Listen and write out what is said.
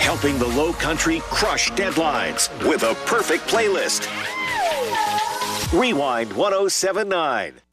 helping the Low Country crush deadlines with a perfect playlist. Rewind 1079.